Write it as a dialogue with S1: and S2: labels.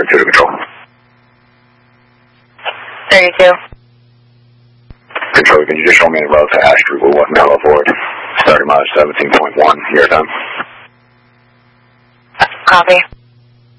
S1: 32 to control.
S2: 32.
S1: Control, can you just show me the road to Ash Street? We're walking down Ford. 30 miles, 17.1. Here, done.
S2: Copy.